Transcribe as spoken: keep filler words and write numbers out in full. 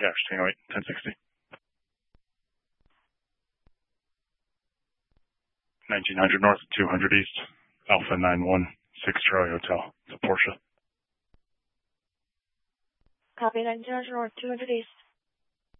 Cash, Tango eight, ten sixty. nineteen hundred north, two hundred east, Alpha nine one six Charlie Hotel. It's a Porsche. Copy, nineteen hundred north, two hundred east.